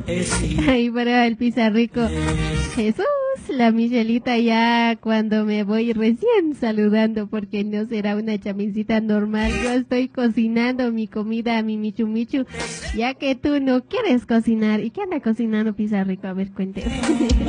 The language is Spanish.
Ahí para el Pizarrico. Jesús, la Michelita ya cuando me voy recién saludando porque no será una chamisita normal. Yo estoy cocinando mi comida, mi michu michu, ya que tú no quieres cocinar. ¿Y qué anda cocinando Pizarrico? A ver, cuénteme.